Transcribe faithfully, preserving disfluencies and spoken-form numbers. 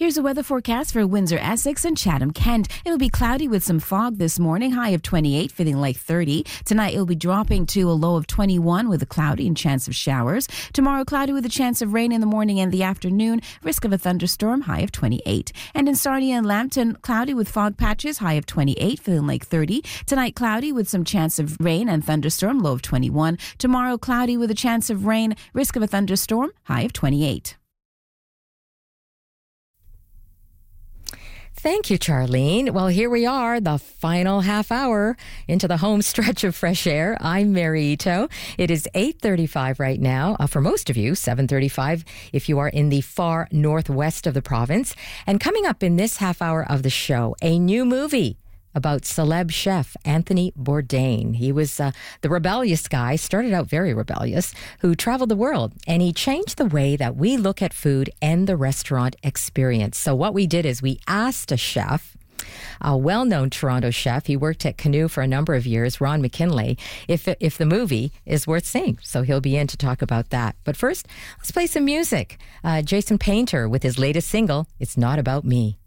Here's a weather forecast for Windsor, Essex, and Chatham, Kent. It'll be cloudy with some fog this morning, high of twenty-eight, feeling like thirty. Tonight, it'll be dropping to a low of twenty-one with a cloudy and chance of showers. Tomorrow, cloudy with a chance of rain in the morning and the afternoon, risk of a thunderstorm, high of twenty-eight. And in Sarnia and Lambton, cloudy with fog patches, high of twenty-eight, feeling like thirty. Tonight, cloudy with some chance of rain and thunderstorm, low of twenty-one. Tomorrow, cloudy with a chance of rain, risk of a thunderstorm, high of twenty-eight. Thank you, Charlene. Well, here we are, the final half hour into the home stretch of fresh air. I'm Mary Ito. It is eight thirty-five right now. Uh, for most of you, seven thirty-five if you are in the far northwest of the province. And coming up in this half hour of the show, a new movie about celeb chef Anthony Bourdain. He was uh, the rebellious guy, started out very rebellious, who traveled the world, and he changed the way that we look at food and the restaurant experience. So what we did is we asked a chef, a well-known Toronto chef, he worked at Canoe for a number of years, Ron McKinley, if if the movie is worth seeing. So he'll be in to talk about that. But first, let's play some music. Uh, Jason Painter with his latest single, It's Not About Me.